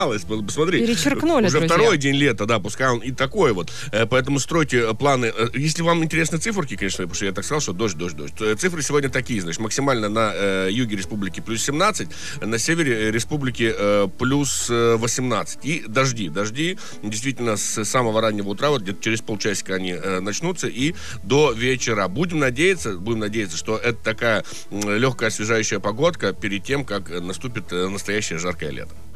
Посмотри, Перечеркнули, уже друзья. второй день лета, да, пускай он и такой вот. Поэтому стройте планы. Если вам интересны циферки, конечно, потому что я так сказал, что дождь. Цифры сегодня такие, значит, максимально на юге республики плюс 17, на севере республики плюс 18. И дожди действительно с самого раннего утра, вот где-то через полчасика они начнутся, и до вечера. Будем надеяться, что это такая легкая освежающая погодка перед тем, как наступит настоящее жаркое лето.